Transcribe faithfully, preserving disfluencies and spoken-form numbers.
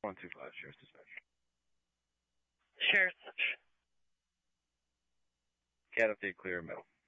One two five, Sheriff's Dispatch. Sheriff. Cat update clear middle.